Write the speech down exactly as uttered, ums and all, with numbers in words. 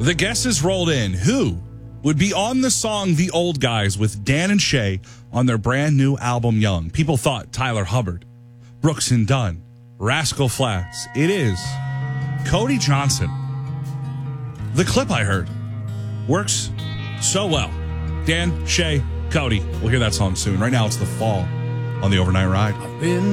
The guesses rolled in. Who would be on the song The Old Guys with Dan and Shay on their brand new album Young? People thought Tyler Hubbard, Brooks and Dunn, Rascal Flatts. It is Cody Johnson. The clip I heard works so well. Dan, Shay, Cody. We'll hear that song soon. Right now it's The Fall on the Overnight Ride. I've been